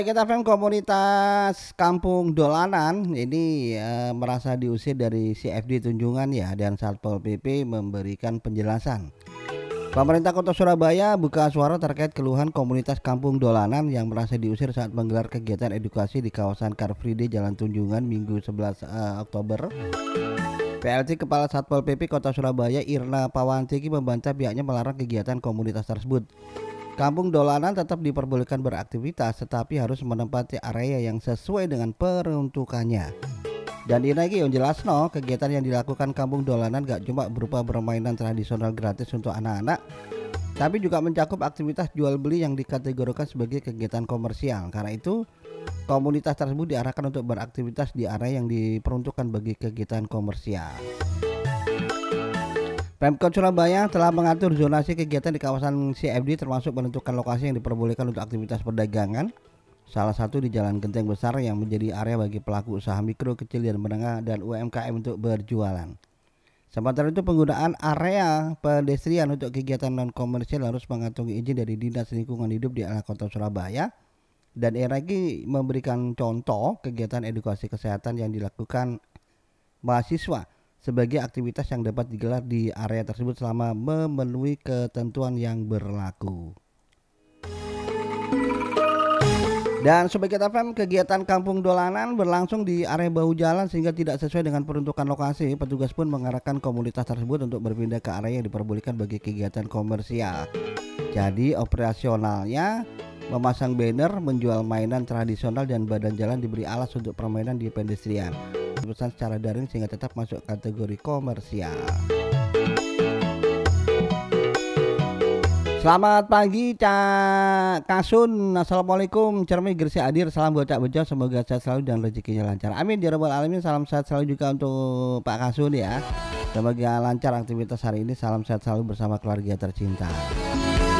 Kita FM komunitas Kampung Dolanan ini merasa diusir dari CFD Tunjungan ya, dan Satpol PP memberikan penjelasan. Pemerintah Kota Surabaya buka suara terkait keluhan komunitas Kampung Dolanan yang merasa diusir saat menggelar kegiatan edukasi di kawasan Car Free Day Jalan Tunjungan Minggu 11 Oktober. PLT Kepala Satpol PP Kota Surabaya Irna Pawantiki membantah pihaknya melarang kegiatan komunitas tersebut. Kampung Dolanan tetap diperbolehkan beraktivitas tetapi harus menempati area yang sesuai dengan peruntukannya. Dan ini lagi yang jelas kegiatan yang dilakukan Kampung Dolanan gak cuma berupa permainan tradisional gratis untuk anak-anak, tapi juga mencakup aktivitas jual beli yang dikategorikan sebagai kegiatan komersial. Karena itu komunitas tersebut diarahkan untuk beraktivitas di area yang diperuntukkan bagi kegiatan komersial. Pemkot Surabaya telah mengatur zonasi kegiatan di kawasan CFD termasuk menentukan lokasi yang diperbolehkan untuk aktivitas perdagangan. Salah satu di Jalan Genteng Besar yang menjadi area bagi pelaku usaha mikro, kecil dan menengah dan UMKM untuk berjualan. Sementara itu penggunaan area pedestrian untuk kegiatan non komersial harus mengantongi izin dari Dinas Lingkungan Hidup di Kota Surabaya. Dan lagi memberikan contoh kegiatan edukasi kesehatan yang dilakukan mahasiswa sebagai aktivitas yang dapat digelar di area tersebut selama memenuhi ketentuan yang berlaku. Dan Sobat FM, kegiatan Kampung Dolanan berlangsung di area bahu jalan sehingga tidak sesuai dengan peruntukan lokasi. Petugas pun mengarahkan komunitas tersebut untuk berpindah ke area yang diperbolehkan bagi kegiatan komersial. Jadi operasionalnya memasang banner, menjual mainan tradisional dan badan jalan diberi alas untuk permainan di pedestrian. Pesan secara daring sehingga tetap masuk kategori komersial. Selamat pagi Cak Kasun. Assalamualaikum. Cermi Gersi Adir. Salam buat Cak Bejo. Semoga sehat selalu dan rezekinya lancar. Amin ya rabbal alamin. Salam sehat selalu juga untuk Pak Kasun ya. Semoga lancar aktivitas hari ini. Salam sehat selalu bersama keluarga tercinta.